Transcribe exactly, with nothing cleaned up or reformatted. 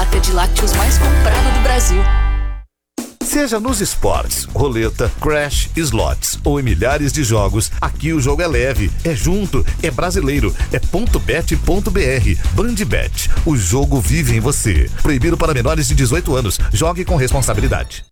marca de lácteos mais comprada do Brasil. Seja nos esportes, roleta, crash, slots ou em milhares de jogos, aqui o jogo é leve, é junto, é brasileiro, é ponto bet ponto br. Bandbet, o jogo vive em você. Proibido para menores de dezoito anos. Jogue com responsabilidade.